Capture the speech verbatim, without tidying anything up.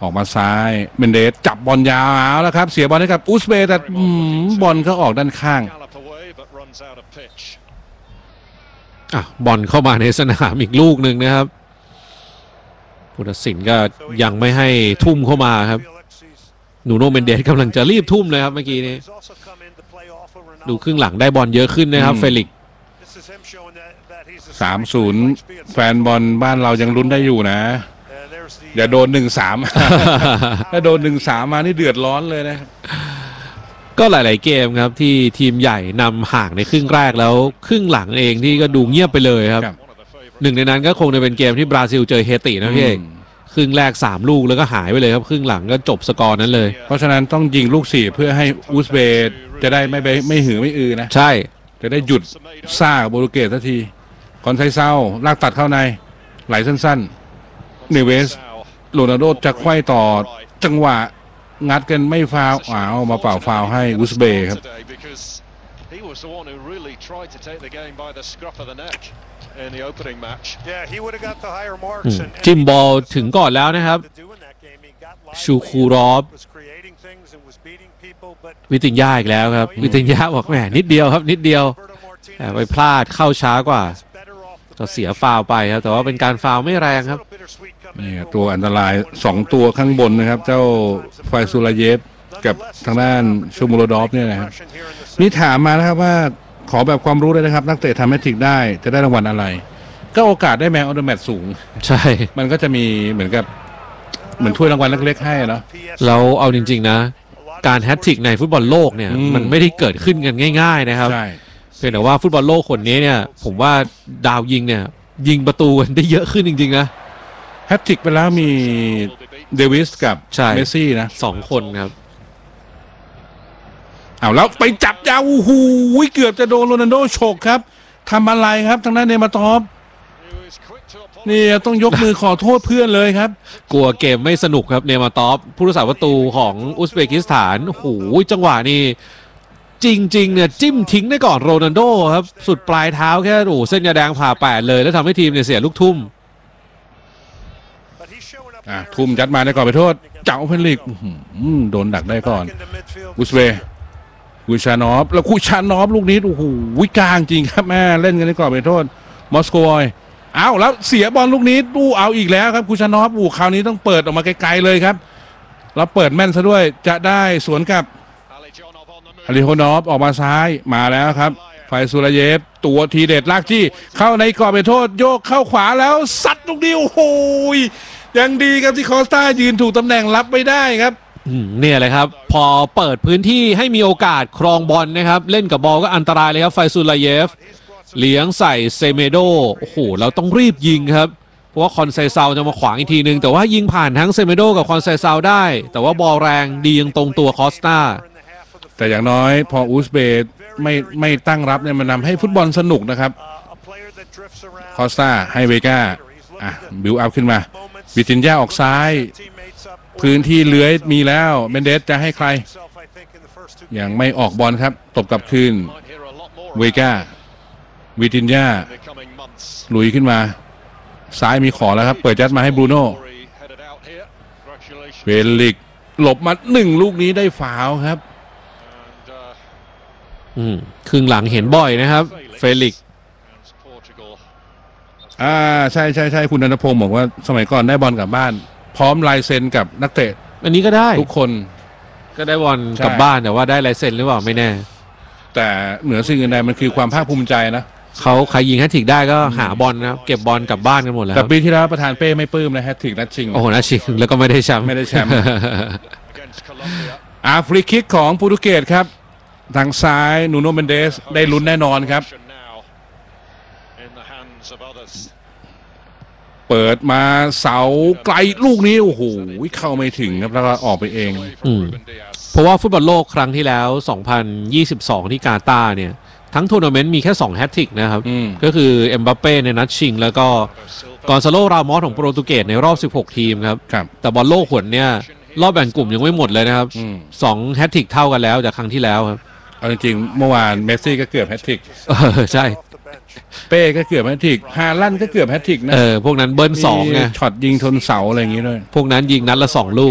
ออกมาซ้ายเมนเดสจับบอลยาวแล้วครับเสียบอลให้กับอุซเบย์แต่บอลก็ออกด้านข้างอ่ะบอลเข้ามาในสนามอีกลูกหนึ่งนะครับผู้ตัดสินก็ยังไม่ให้ทุ่มเข้ามาครับนูโน่เมนเดสกำลังจะรีบทุ่มเลยครับเมื่อกี้นี้ดูครึ่งหลังได้บอลเยอะขึ้นนะครับเฟลิกซ์สามศูนย์ แฟนบอลบ้านเรายังลุ้นได้อยู่นะอย่าโดน หนึ่งสาม ถ้าโดน หนึ่งสาม มานี่เดือดร้อนเลยนะก็หลายๆเกมครับที่ทีมใหญ่นำห่างในครึ่งแรกแล้วครึ่งหลังเองที่ก็ดูเงียบไปเลยครับหนึ่งในนั้นก็คงจะเป็นเกมที่บราซิลเจอเฮตินะพี่เอกครึ่งแรกสามลูกแล้วก็หายไปเลยครับครึ่งหลังก็จบสกอร์นั้นเลยเพราะฉะนั้นต้องยิงลูกสี่เพื่อให้อุซเบย์จะได้ไม่ไม่หือไม่อือนะใช่จะได้หยุดซ่าโปรตุเกสสักทีคอนไซเซาลากตัดเข้าในไหลสั้นๆเนเวสโรนัลโดจะไขว้ต่อจังหวะงัดกันไม่ฟาวอ้าวมาเป่าฟาวให้อุซเบย์ครับจิมบอลถึงก่อนแล้วนะครับชูคูรอฟวิติญญาอีกแล้วครับวิติญญาบอกแหมนิดเดียวครับนิดเดียวไปพลาดเข้าช้ากว่าจะเสียฟาวไปครับแต่ว่าเป็นการฟาวไม่แรงครับนี่ตัวอันตรายสองตัวข้างบนนะครับเจ้าไฟซูลาเยฟกับทางด้านชูมูโรดอฟเนี่ยนะครับนี่ถามมานะครับว่าขอแบบความรู้เลยนะครับนักเตะทำแมทริกได้จะได้รางวัลอะไรก็โอกาสได้แมนออฟเดอะแมตช์สูงใช่มันก็จะมีเหมือนกับเหมือนถ้วยรางวัลเล็กๆให้เนาะเราเอาจริงๆนะการแฮตทริกในฟุตบอลโลกเนี่ยมันไม่ได้เกิดขึ้นกันง่ายๆนะครับเพียงแต่ว่าฟุตบอลโลกคนนี้เนี่ยผมว่าดาวยิงเนี่ยยิงประตูกันได้เยอะขึ้นจริงๆนะแฮตทริกไปแล้วมีเดวิสกับเมสซี่นะสองคนครับเอาแล้วไปจับยาวโอ้โหเกือบจะโดนโรนัลโดฉกครับทำอะไรครับทางด้านเนมาตอฟนี่ต้องยกมือขอโทษเพื่อนเลยครับกลัวเกมไม่สนุกครับเนมาตอฟผู้รักษาประตูของอุซเบกิสถานโอ้โหจังหวะนี้จริงๆเนี่ยจิ้มทิ้งได้ก่อนโรนัลโดครับสุดปลายเท้าแค่โอ้เส้นยาแดงผ่าแปดเลยแล้วทำให้ทีมเนี่ยเสียลูกทุ่มอ่ะทุ่มยัดมาได้ก่อนไปโทษเจ้าเพนลิกโดนดักได้ก่อนอุซเบย์คูชานอฟแล้วคูชานอฟลูกนี้โอ้โหวิกลางจริงครับแม่เล่นกันได้ก่อนไปโทษมอสโกยเอาแล้วเสียบอลลูกนี้ดูเอาอีกแล้วครับคูชานอฟอู้คราวนี้ต้องเปิดออกมาไกลๆเลยครับแล้วเปิดแม่นซะด้วยจะได้สวนกับอาริโฮนอฟออกมาซ้ายมาแล้วครับไฟซูราเยฟตัวทีเด็ดลากจี้เข้าในกรอบไปโทษโยกเข้าขวาแล้วซัดลูกนี้โอ้โหยังดีครับที่คอสตายืนถูกตำแหน่งรับไม่ได้ครับเนี่ยเลยครับพอเปิดพื้นที่ให้มีโอกาสครองบอลนะครับเล่นกับบอลก็อันตรายเลยครับไฟซูราเยฟเลี้ยงใส่เซเมโดโอ้โหเราต้องรีบยิงครับเพราะว่าคอนไซเซาจะมาขวางอีกทีนึงแต่ว่ายิงผ่านทั้งเซเมโดกับคอนไซเซาได้แต่ว่าบอลแรงดียังตรงตัวคอสตาแต่อย่างน้อยพออุซเบย์ไม่ไม่ตั้งรับเนี่ยมันทำให้ฟุตบอลสนุกนะครับคอสตาให้เวก้าอ่ะบิวอัพขึ้นมาวิติญญาออกซ้ายพื้นที่เลื้อยมีแล้วเมนเดสจะให้ใครยังไม่ออกบอลครับตบกลับคืนเวก้าวิติญญาลุยขึ้นมาซ้ายมีขอแล้วครับเปิดยัดมาให้บรูโน่เฟลิกหลบมาหนึ่งลูกนี้ได้ฟาวครับอืมครึ่งหลังเห็นบ่อยนะครับเฟลิกอ่าใช่ใช่ใช่คุณนันทพงศ์บอกว่าสมัยก่อนได้บอลกลับบ้านพร้อมลายเซ็นกับนักเตะอันนี้ก็ได้ทุกคนก็ได้บอลกลับบ้านแต่ว่าได้ลายเซ็นหรือเปล่าไม่แน่แต่เหนือสิ่งอื่นใดมันคือความภาคภูมิใจนะเขาใครยิงแฮตทริกได้ก็หาบอลนะครับเก็บบอลกลับบ้านกันหมดแล้วแต่ปีที่แล้วประธานเป้ไม่ปลื้มนะแฮตทริกนัดชิงโอ้โหนัดชิงแล้วก็ไม่ได้แชมป์ไม่ได้แชมป์อาฟรีคิกของโปรตุเกสครับทางซ้ายนูโน่เมนเดสได้ลุ้นแน่นอนครับเปิดมาเสาไกลลูกนี้โอ้โหเข้าไม่ถึงครับแล้วก็ออกไปเองอืมเพราะว่าฟุตบอลโลกครั้งที่แล้วสองพันยี่สิบสองที่กาตาร์เนี่ยทั้งทัวร์นาเมนต์มีแค่สองแฮตทริกนะครับก็คือเอ็มบัปเป้ในนัดชิงแล้วก็กอนซาโลรามอสของโปรตุเกสในรอบสิบหกทีมครับแต่บอลโลกหนเนี่ยรอบแบ่งกลุ่มยังไม่หมดเลยนะครับสองแฮตทริกเท่ากันแล้วจากครั้งที่แล้วครับเอาจริงๆเมื่อวานเมสซี่ก็เกือบแฮตทริกใช่เป้ก็เกือบแฮตทริกฮาลันด์ก็เกือบแฮตทริกนะเออพวกนั้นเบิ้ลสองไงช็อตยิงทนเสาอะไรอย่างงี้ด้วยพวกนั้นยิงนัดละสองลูก